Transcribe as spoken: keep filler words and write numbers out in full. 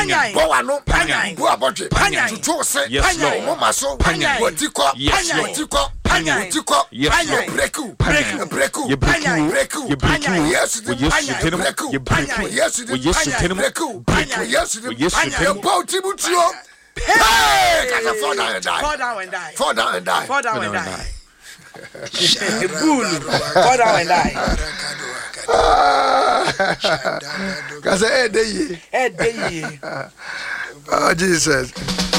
Boano, Boaboche, Tutose, Momaso, Watiko, Watiko, Watiko, Breku, Breku, Breku, Breku, Breku, yes, yes, yes, Breku, yes, yes, Bautibutio. Hey, fall down and die. Fall down and die. Fall down and die. Fall down and die. Fall down and die. Cause hey day, hey day. Oh Jesus.